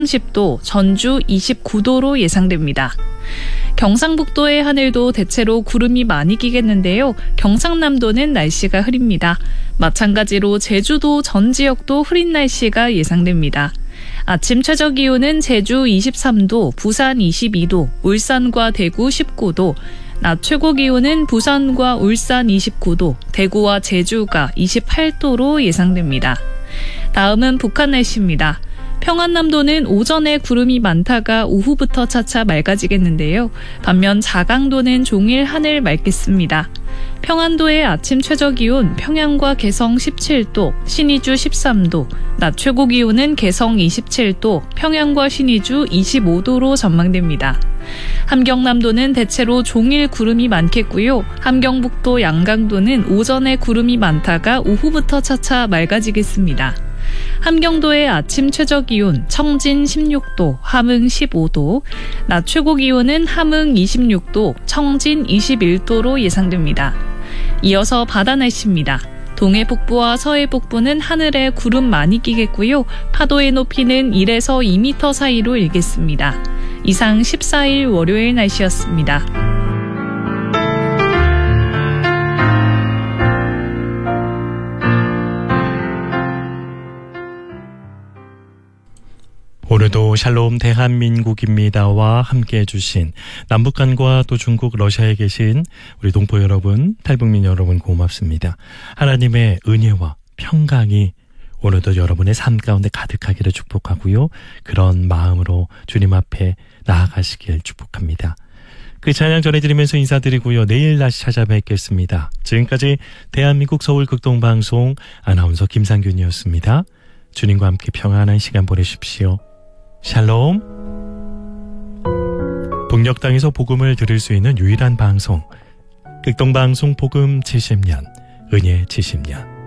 30도, 전주 29도로 예상됩니다. 경상북도의 하늘도 대체로 구름이 많이 끼겠는데요. 경상남도는 날씨가 흐립니다. 마찬가지로 제주도 전 지역도 흐린 날씨가 예상됩니다. 아침 최저기온은 제주 23도, 부산 22도, 울산과 대구 19도, 낮 최고기온은 부산과 울산 29도, 대구와 제주가 28도로 예상됩니다. 다음은 북한 날씨입니다. 평안남도는 오전에 구름이 많다가 오후부터 차차 맑아지겠는데요. 반면 자강도는 종일 하늘 맑겠습니다. 평안도의 아침 최저기온 평양과 개성 17도, 신의주 13도, 낮 최고기온은 개성 27도, 평양과 신의주 25도로 전망됩니다. 함경남도는 대체로 종일 구름이 많겠고요. 함경북도 양강도는 오전에 구름이 많다가 오후부터 차차 맑아지겠습니다. 함경도의 아침 최저기온 청진 16도, 함흥 15도, 낮 최고기온은 함흥 26도, 청진 21도로 예상됩니다. 이어서 바다 날씨입니다. 동해 북부와 서해 북부는 하늘에 구름 많이 끼겠고요. 파도의 높이는 1에서 2m 사이로 일겠습니다. 이상 14일 월요일 날씨였습니다. 오늘도 샬롬 대한민국입니다와 함께해 주신 남북한과 또 중국, 러시아에 계신 우리 동포 여러분, 탈북민 여러분 고맙습니다. 하나님의 은혜와 평강이 오늘도 여러분의 삶 가운데 가득하기를 축복하고요. 그런 마음으로 주님 앞에 나아가시길 축복합니다. 그 찬양 전해드리면서 인사드리고요. 내일 다시 찾아뵙겠습니다. 지금까지 대한민국 서울 극동방송 아나운서 김상균이었습니다. 주님과 함께 평안한 시간 보내십시오. 샬롬. 북녘 땅에서 복음을 들을 수 있는 유일한 방송, 극동방송 복음 70년, 은혜 70년.